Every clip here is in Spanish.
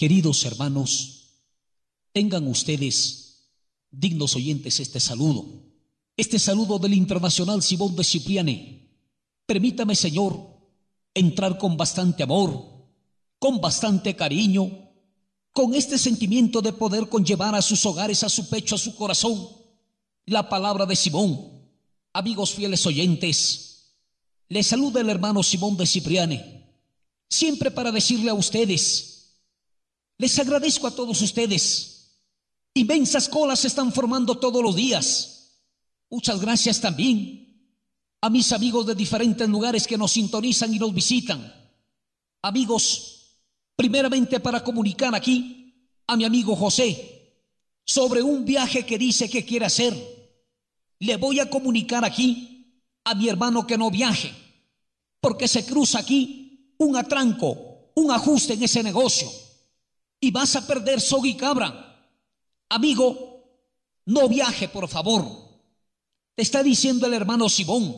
Queridos hermanos, tengan ustedes, dignos oyentes, este saludo del Internacional Simón de Cipriani. Permítame, Señor, entrar con bastante amor, con bastante cariño, con este sentimiento de poder conllevar a sus hogares, a su pecho, a su corazón, la palabra de Simón. Amigos fieles oyentes, les saluda el hermano Simón de Cipriani, siempre para decirle a ustedes, les agradezco a todos ustedes. Inmensas colas se están formando todos los días. Muchas gracias también a mis amigos de diferentes lugares que nos sintonizan y nos visitan. Amigos, primeramente para comunicar aquí a mi amigo José sobre un viaje que dice que quiere hacer. Le voy a comunicar aquí a mi hermano que no viaje, porque se cruza aquí un atranco, un ajuste en ese negocio, y vas a perder soga y cabra. Amigo, no viaje, por favor. Te está diciendo el hermano Simón.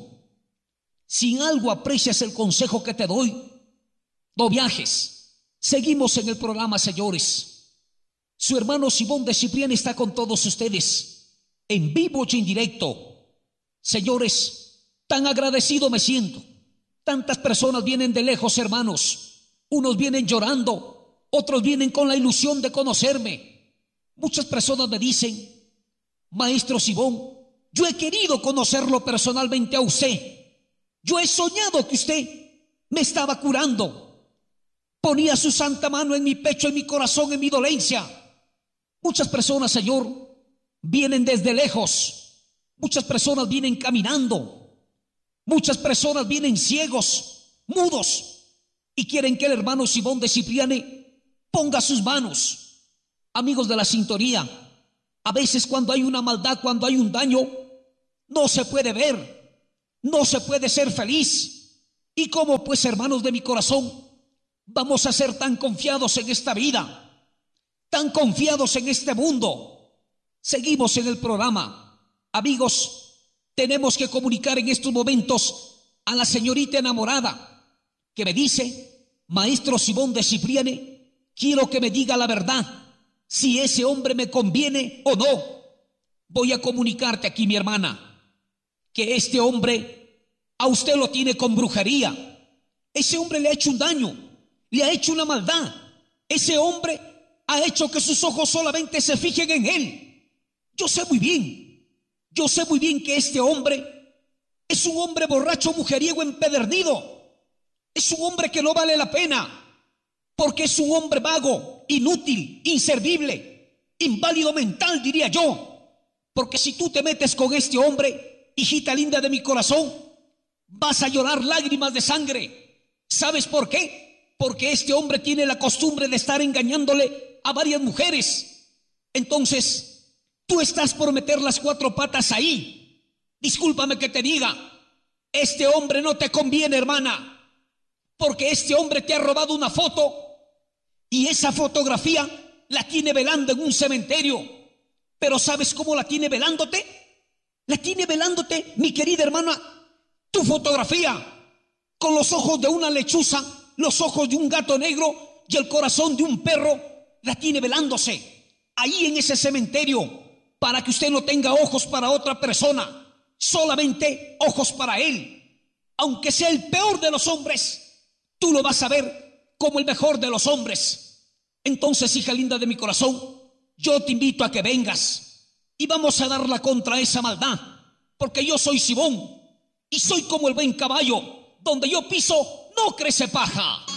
Si en algo aprecias el consejo que te doy, no viajes. Seguimos en el programa, señores. Su hermano Simón de Cipriani está con todos ustedes, en vivo y en directo. Señores, tan agradecido me siento. Tantas personas vienen de lejos, hermanos. Unos vienen llorando, otros vienen con la ilusión de conocerme. Muchas personas me dicen: Maestro Simón, yo he querido conocerlo personalmente a usted. Yo he soñado que usted me estaba curando. Ponía su santa mano en mi pecho, en mi corazón, en mi dolencia. Muchas personas, Señor, vienen desde lejos. Muchas personas vienen caminando. Muchas personas vienen ciegos, mudos, y quieren que el hermano Simón de Cipriani ponga sus manos. Amigos de la sintonía, a veces cuando hay una maldad, cuando hay un daño, no se puede ver, no se puede ser feliz. ¿Y cómo, pues, hermanos de mi corazón, vamos a ser tan confiados en esta vida, tan confiados en este mundo? Seguimos en el programa. Amigos, tenemos que comunicar en estos momentos a la señorita enamorada que me dice: Maestro Simón de Cipriani, quiero que me diga la verdad, si ese hombre me conviene o no. Voy a comunicarte aquí, mi hermana, que este hombre a usted lo tiene con brujería. Ese hombre le ha hecho un daño, le ha hecho una maldad. Ese hombre ha hecho que sus ojos solamente se fijen en él. Yo sé muy bien que este hombre es un hombre borracho, mujeriego, empedernido. Es un hombre que no vale la pena, porque es un hombre vago, inútil, inservible, inválido mental, diría yo. Porque si tú te metes con este hombre, hijita linda de mi corazón, vas a llorar lágrimas de sangre. ¿Sabes por qué? Porque este hombre tiene la costumbre de estar engañándole a varias mujeres. Entonces, tú estás por meter las cuatro patas ahí. Discúlpame que te diga, este hombre no te conviene, hermana, porque este hombre te ha robado una foto y esa fotografía la tiene velando en un cementerio. Pero ¿sabes cómo la tiene velándote? La tiene velándote, mi querida hermana, tu fotografía, con los ojos de una lechuza, los ojos de un gato negro y el corazón de un perro. La tiene velándose ahí en ese cementerio, para que usted no tenga ojos para otra persona, solamente ojos para él. Aunque sea el peor de los hombres, tú lo vas a ver como el mejor de los hombres. Entonces, hija linda de mi corazón, yo te invito a que vengas y vamos a darla contra esa maldad, porque yo soy Simón y soy como el buen caballo, donde yo piso no crece paja.